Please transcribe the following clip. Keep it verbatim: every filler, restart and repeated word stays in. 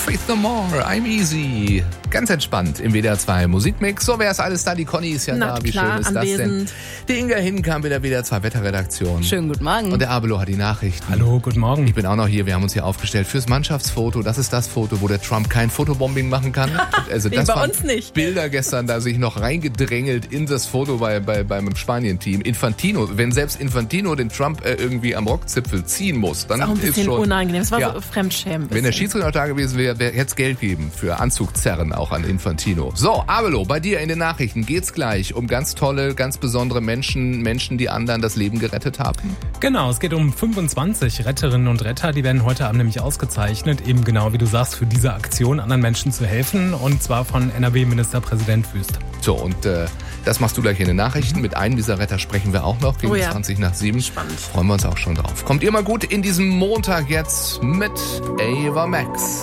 Faith No More, I'm Easy. Ganz entspannt im W D R zwei Musikmix. So, wer ist alles da? Die Conny ist ja Na, da. Wie klar, schön ist anwesend. das denn? Die Inga Hinkamp in der W D R zwei Wetterredaktion. Schönen guten Morgen. Und der Abelo hat die Nachrichten. Hallo, guten Morgen. Ich bin auch noch hier. Wir haben uns hier aufgestellt fürs Mannschaftsfoto. Das ist das Foto, wo der Trump kein Fotobombing machen kann. Also das bei waren uns nicht. Bilder gestern, da sich noch reingedrängelt in das Foto bei, bei beim Spanien-Team. Infantino, wenn selbst Infantino den Trump äh, irgendwie am Rockzipfel ziehen muss, dann Auch ein ist bisschen schon unangenehm. Es war ja. so Fremdschämen. Wenn der Schiedsrichter da gewesen wäre, hätte es Geld geben für Anzugzerren auch an Infantino. So, Abelo, bei dir in den Nachrichten geht's gleich um ganz tolle, ganz besondere Menschen, Menschen, die anderen das Leben gerettet haben. Genau, es geht um fünfundzwanzig Retterinnen und Retter, die werden heute Abend nämlich ausgezeichnet, eben genau wie du sagst, für diese Aktion anderen Menschen zu helfen, und zwar von N R W-Ministerpräsident Wüst. So, und äh, das machst du gleich in den Nachrichten. Mit einem dieser Retter sprechen wir auch noch gegen Oh ja. zwanzig nach sieben. Spannend. Freuen wir uns auch schon drauf. Kommt ihr mal gut in diesem Montag jetzt mit Ava Max.